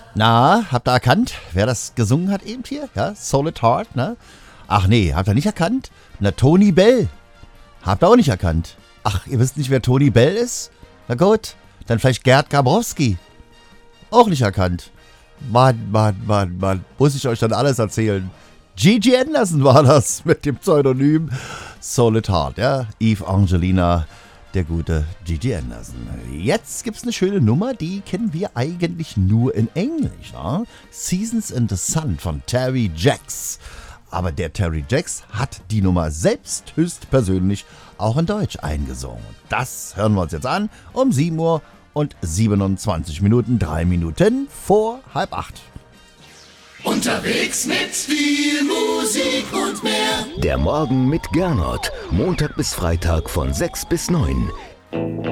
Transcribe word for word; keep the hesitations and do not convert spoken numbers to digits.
Na, habt ihr erkannt, wer das gesungen hat eben hier? Ja, Solid Heart, ne? Ach nee, habt ihr nicht erkannt? Na, Tony Bell. Habt ihr auch nicht erkannt. Ach, ihr wisst nicht, wer Tony Bell ist? Na gut, dann vielleicht Gerd Gabrowski. Auch nicht erkannt. Mann, Mann, Mann, Mann. Muss ich euch dann alles erzählen? Gigi Anderson war das mit dem Pseudonym Solid Heart, ja? Eve Angelina, der gute Gigi Anderson. Jetzt gibt's eine schöne Nummer, die kennen wir eigentlich nur in Englisch, ja? Seasons in the Sun von Terry Jacks. Aber der Terry Jacks hat die Nummer selbst höchstpersönlich auch in Deutsch eingesungen. Das hören wir uns jetzt an um sieben Uhr und siebenundzwanzig Minuten, drei Minuten vor halb acht. Unterwegs mit viel Musik und mehr. Der Morgen mit Gernot. Montag bis Freitag von sechs bis neun.